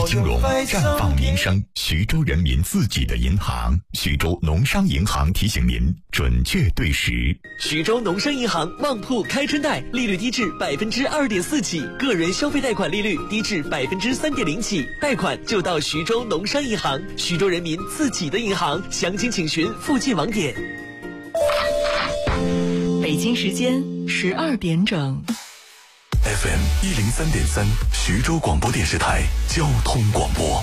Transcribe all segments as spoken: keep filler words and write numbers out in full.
金融，绽放民生。徐州人民自己的银行，徐州农商银行提醒您准确对时。 徐州农商银行旺铺开春贷利率低至百分之二点四起，个人消费贷款利率低至百分之三点零起，贷款就到徐州农商银行，徐州人民自己的银行。详情请询附近网点。 北京时间十二点整。 F M 一零三点三，徐州广播电视台交通广播。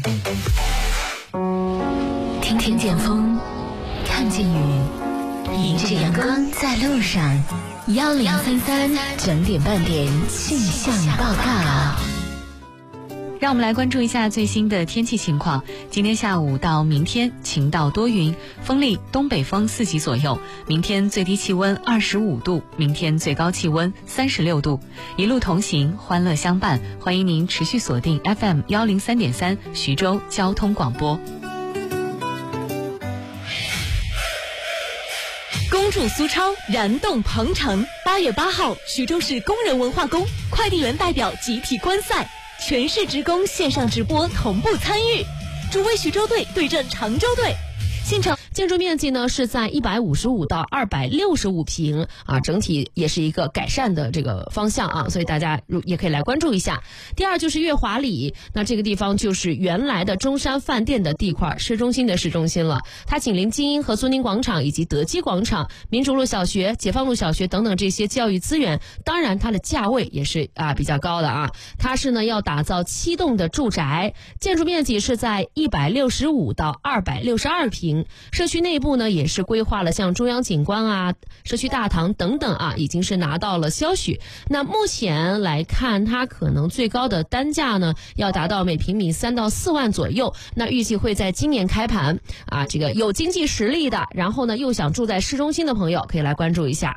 听听见风，看见雨，迎着阳光在路上。幺零三三整点半点气象报告。 让我们来关注一下最新的天气情况。今天下午到明天晴到多云，风力东北风四级左右。明天最低气温二十五度，明天最高气温三十六度。一路同行，欢乐相伴。欢迎您持续锁定 F M 幺零三点三徐州交通广播。 恭祝苏超燃动鹏程！八月八号，徐州市工人文化宫快递员代表集体观赛。全市职工线上直播同步参与，主卫徐州队对阵常州队。现场建筑面积呢是在一百五十五到二百六十五平啊，整体也是一个改善的这个方向啊，所以大家也可以来关注一下。第二就是月华里，那这个地方就是原来的中山饭店的地块，市中心的市中心了。它紧邻金鹰和苏宁广场以及德基广场、民主路小学、解放路小学等等这些教育资源，当然它的价位也是啊比较高的啊。它是呢要打造七栋的住宅，建筑面积是在一百六十五到二百六十二平。社区内部呢也是规划了像中央景观啊、社区大堂等等啊，已经是拿到了消许。那目前来看，它可能最高的单价呢要达到每平米三到四万左右。那预计会在今年开盘啊，这个有经济实力的，然后呢又想住在市中心的朋友可以来关注一下。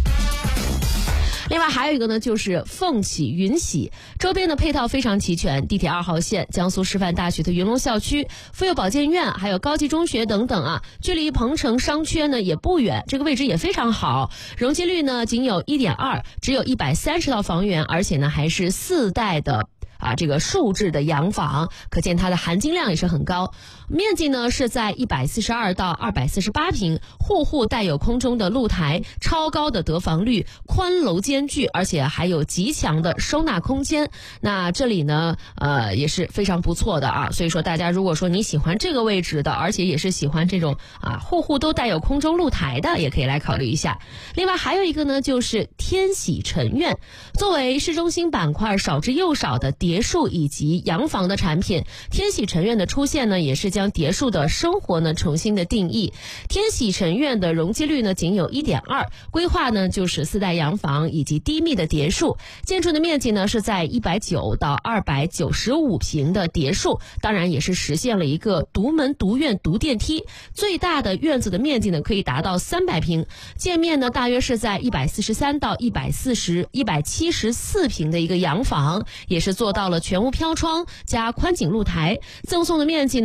另外还有一个呢，就是凤起云喜，周边的配套非常齐全，地铁二号线、江苏师范大学的云龙校区、妇幼保健院，还有高级中学等等啊，距离鹏城商圈呢也不远，这个位置也非常好，容积率呢仅有 一点二， 只有一百三十套房源，而且呢还是四代的啊，这个竖置的洋房，可见它的含金量也是很高。面积呢是在一百四十二到二百四十八平，户户带有空中的露台，超高的得房率，宽楼间距，而且还有极强的收纳空间。那这里呢，呃，也是非常不错的啊。所以说，大家如果说你喜欢这个位置的，而且也是喜欢这种啊，户户都带有空中露台的，也可以来考虑一下。另外还有一个呢，就是天喜陈苑，作为市中心板块少之又少的别墅以及洋房的产品，天喜陈苑的出现呢，也是将别墅的生活呢重新的定义。天喜陈苑的容积率呢仅有 一点二， 规划呢就是四代洋房以及低密的别墅，建筑的面积呢是在一百九到二百九十五平的别墅，当然也是实现了一个独门独院独电梯，最大的院子的面积呢可以达到三百平，建面呢大约是在一百四十三到一百四十、一百七十四平的一个洋房，也是做到了全屋飘窗加宽景露台，赠送的面积呢